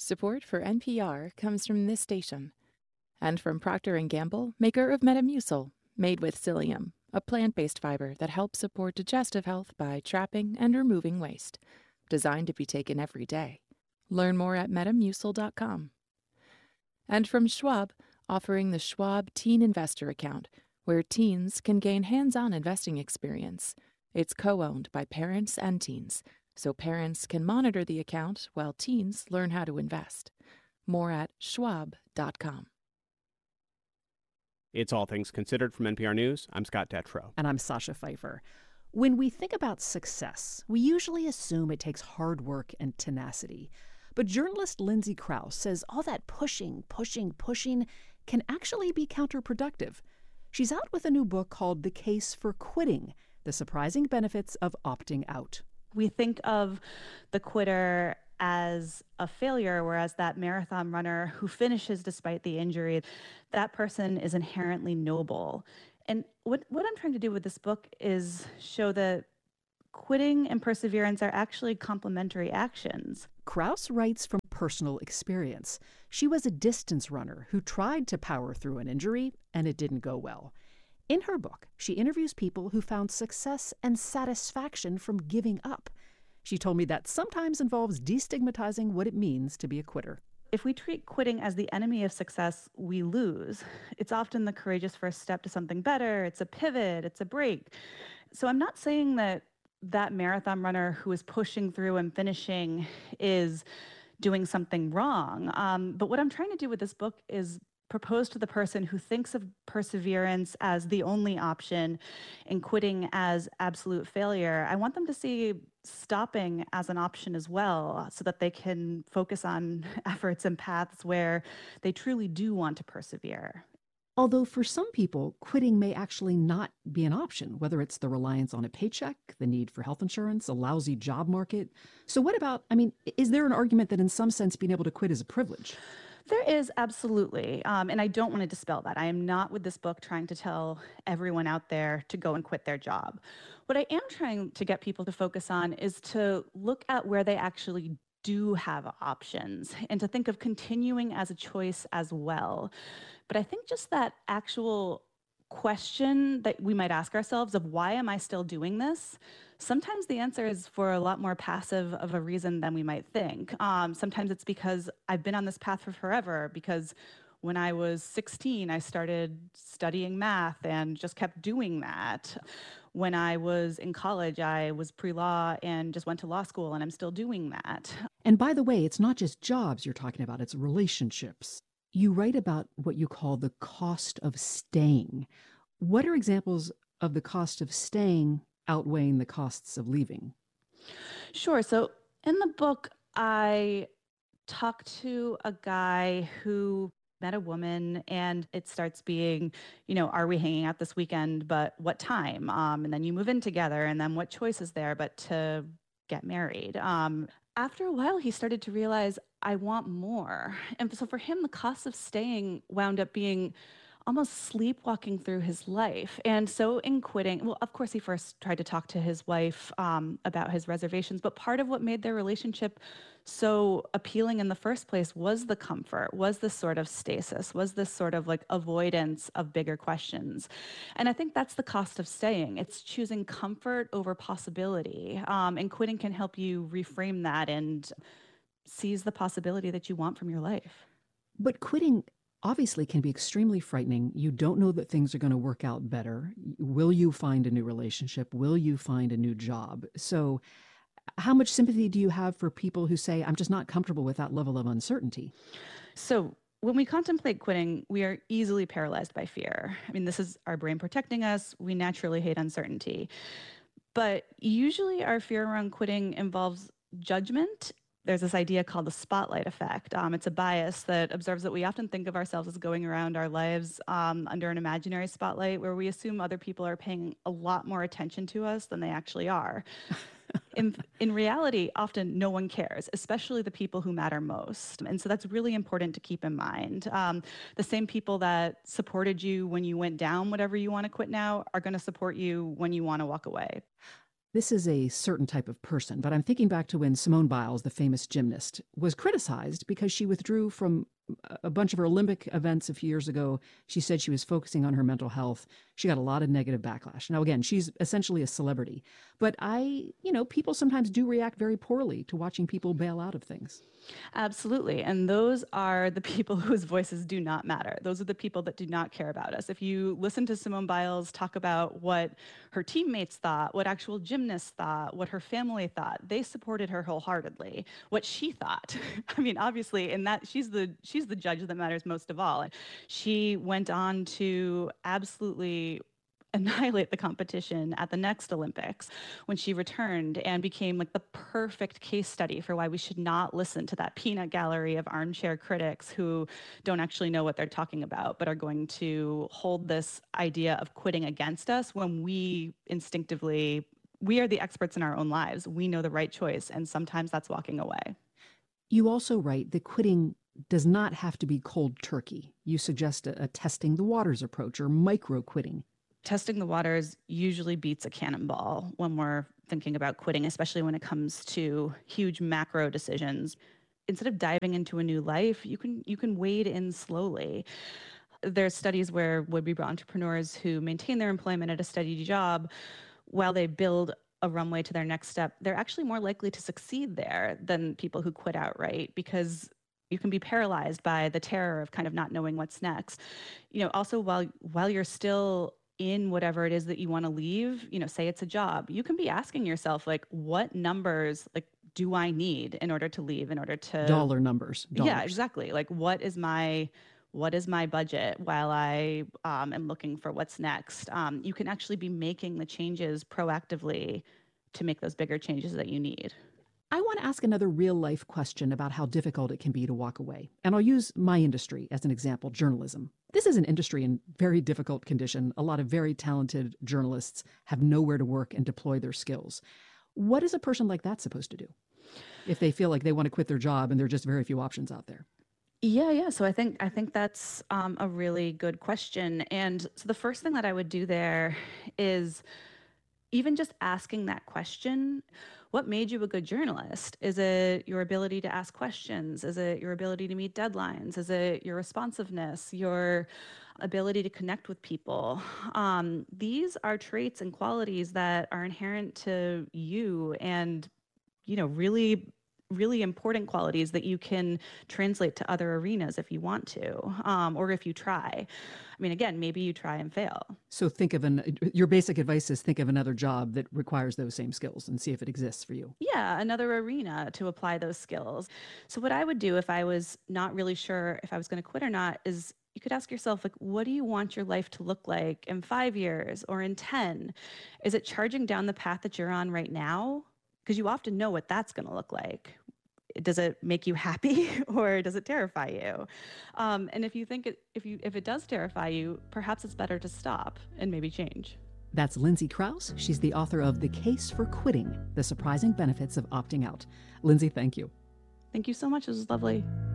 Support for NPR comes from this station and from Procter & Gamble, maker of Metamucil, made with psyllium, a plant-based fiber that helps support digestive health by trapping and removing waste. Designed to be taken every day. Learn more at metamucil.com. And from Schwab, offering the Schwab Teen Investor Account, where teens can gain hands-on investing experience. It's co-owned by parents and teens, so parents can monitor the account while teens learn how to invest. More at schwab.com. It's All Things Considered from NPR News. I'm Scott Detrow. And I'm Sasha Pfeiffer. When we think about success, we usually assume it takes hard work and tenacity. But journalist Lindsay Krause says all that pushing can actually be counterproductive. She's out with a new book called The Case for Quitting: The Surprising Benefits of Opting Out. We think of the quitter as a failure, whereas that marathon runner who finishes despite the injury, that person is inherently noble. And what I'm trying to do with this book is show that quitting and perseverance are actually complementary actions. Krause writes from personal experience. She was a distance runner who tried to power through an injury, and it didn't go well. In her book, she interviews people who found success and satisfaction from giving up. She told me that sometimes involves destigmatizing what it means to be a quitter. If we treat quitting as the enemy of success, we lose. It's often the courageous first step to something better. It's a pivot. It's a break. So I'm not saying that marathon runner who is pushing through and finishing is doing something wrong. But what I'm trying to do with this book is propose to the person who thinks of perseverance as the only option and quitting as absolute failure. I want them to see stopping as an option as well, so that they can focus on efforts and paths where they truly do want to persevere. Although for some people, quitting may actually not be an option, whether it's the reliance on a paycheck, the need for health insurance, a lousy job market. So what about, is there an argument that in some sense being able to quit is a privilege? There is, absolutely. And I don't want to dispel that. I am not with this book trying to tell everyone out there to go and quit their job. What I am trying to get people to focus on is to look at where they actually do have options and to think of continuing as a choice as well. But I think just that actual question that we might ask ourselves of why am I still doing this? Sometimes the answer is for a lot more passive of a reason than we might think. Sometimes it's because I've been on this path for forever, because when I was 16, I started studying math and just kept doing that. When I was in college, I was pre-law and just went to law school, and I'm still doing that. And by the way, it's not just jobs you're talking about, it's relationships. You write about what you call the cost of staying. What are examples of the cost of staying outweighing the costs of leaving? Sure. So in the book, I talked to a guy who met a woman, and it starts being, are we hanging out this weekend, but what time? And then you move in together, and then what choice is there but to get married? After a while, he started to realize, I want more. And so for him, the cost of staying wound up being almost sleepwalking through his life. And so in quitting, well, of course, he first tried to talk to his wife about his reservations, but part of what made their relationship so appealing in the first place was the comfort, was this sort of stasis, was this sort of like avoidance of bigger questions. And I think that's the cost of staying. It's choosing comfort over possibility. And quitting can help you reframe that and seize the possibility that you want from your life. But quitting obviously can be extremely frightening. You don't know that things are going to work out better. Will you find a new relationship? Will you find a new job? So how much sympathy do you have for people who say, I'm just not comfortable with that level of uncertainty? So when we contemplate quitting, we are easily paralyzed by fear. This is our brain protecting us. We naturally hate uncertainty. But usually our fear around quitting involves judgment. There's this idea called the spotlight effect. It's a bias that observes that we often think of ourselves as going around our lives under an imaginary spotlight where we assume other people are paying a lot more attention to us than they actually are. In reality, often no one cares, especially the people who matter most. And so that's really important to keep in mind. The same people that supported you when you went down whatever you want to quit now are going to support you when you want to walk away. This is a certain type of person, but I'm thinking back to when Simone Biles, the famous gymnast, was criticized because she withdrew from a bunch of her Olympic events a few years ago. She said she was focusing on her mental health. She got a lot of negative backlash. Now, again, she's essentially a celebrity, but people sometimes do react very poorly to watching people bail out of things. Absolutely. And those are the people whose voices do not matter. Those are the people that do not care about us. If you listen to Simone Biles talk about what her teammates thought, what actual gymnasts thought, what her family thought, they supported her wholeheartedly. What she thought, I mean, obviously, in that she's the judge that matters most of all. She went on to absolutely annihilate the competition at the next Olympics when she returned and became like the perfect case study for why we should not listen to that peanut gallery of armchair critics who don't actually know what they're talking about, but are going to hold this idea of quitting against us when we instinctively, we are the experts in our own lives. We know the right choice, and sometimes that's walking away. You also write that quitting does not have to be cold turkey. You suggest a testing the waters approach or micro quitting. Testing the waters usually beats a cannonball when we're thinking about quitting, especially when it comes to huge macro decisions. Instead of diving into a new life, you can wade in slowly. There's studies where would-be entrepreneurs who maintain their employment at a steady job while they build a runway to their next step, they're actually more likely to succeed there than people who quit outright, because you can be paralyzed by the terror of kind of not knowing what's next. Also while you're still in whatever it is that you want to leave, say it's a job, you can be asking yourself, like, what numbers, like, do I need in order to leave, in order to dollar numbers. Yeah, exactly. Like, what is my budget while I am looking for what's next? You can actually be making the changes proactively to make those bigger changes that you need. I want to ask another real-life question about how difficult it can be to walk away. And I'll use my industry as an example, journalism. This is an industry in very difficult condition. A lot of very talented journalists have nowhere to work and deploy their skills. What is a person like that supposed to do if they feel like they want to quit their job and there are just very few options out there? Yeah. So I think that's a really good question. And so the first thing that I would do there is even just asking that question. What made you a good journalist? Is it your ability to ask questions? Is it your ability to meet deadlines? Is it your responsiveness, your ability to connect with people? These are traits and qualities that are inherent to you, and really, really important qualities that you can translate to other arenas if you want to, or if you try. I mean, again, maybe you try and fail. So your basic advice is think of another job that requires those same skills and see if it exists for you. Yeah, another arena to apply those skills. So what I would do if I was not really sure if I was going to quit or not is you could ask yourself, like, what do you want your life to look like in 5 years or in 10? Is it charging down the path that you're on right now? Because you often know what that's going to look like. Does it make you happy or does it terrify you? And if you think if it does terrify you, perhaps it's better to stop and maybe change. That's Lindsay Krause. She's the author of The Case for Quitting: The Surprising Benefits of Opting Out. Lindsay, thank you. Thank you so much. It was lovely.